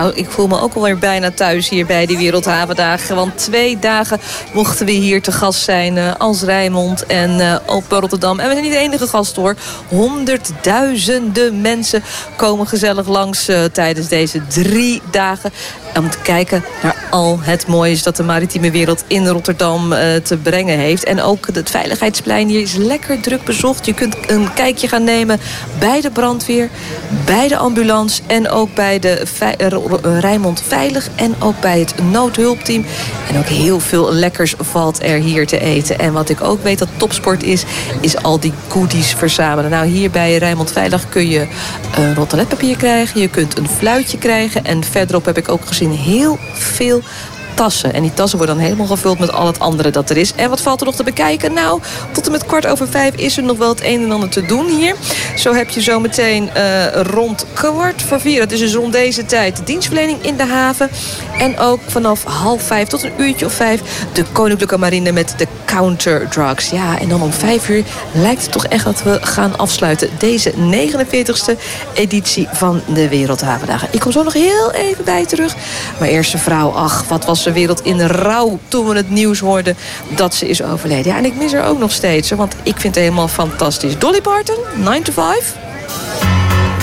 Nou, ik voel me ook alweer bijna thuis hier bij die Wereldhavendagen. Want 2 dagen mochten we hier te gast zijn als Rijnmond en op Rotterdam. En we zijn niet de enige gast hoor. Honderdduizenden mensen komen gezellig langs tijdens deze 3 dagen. Om te kijken naar al het moois dat de maritieme wereld in Rotterdam te brengen heeft. En ook het Veiligheidsplein hier is lekker druk bezocht. Je kunt een kijkje gaan nemen bij de brandweer, bij de ambulance en ook bij de Rijnmond Veilig en ook bij het noodhulpteam. En ook heel veel lekkers valt er hier te eten. En wat ik ook weet dat topsport is al die goodies verzamelen. Nou, hier bij Rijnmond Veilig kun je een toiletpapier krijgen. Je kunt een fluitje krijgen. En verderop heb ik ook gezien heel veel tassen. En die tassen worden dan helemaal gevuld met al het andere dat er is. En wat valt er nog te bekijken? Nou, tot en met 4:15 is er nog wel het een en ander te doen hier. Zo heb je zo meteen rond 4:15, dat is dus rond deze tijd, de dienstverlening in de haven. En ook vanaf 4:30 tot 4:05 de Koninklijke Marine met de counterdrugs. Ja, en dan om 5:00 lijkt het toch echt dat we gaan afsluiten deze 49ste editie van de Wereldhavendagen. Ik kom zo nog heel even bij terug. Maar eerst de vrouw, ach, wat was de wereld in rouw toen we het nieuws hoorden dat ze is overleden. Ja, en ik mis haar ook nog steeds, want ik vind het helemaal fantastisch. Dolly Parton, 9 to 5.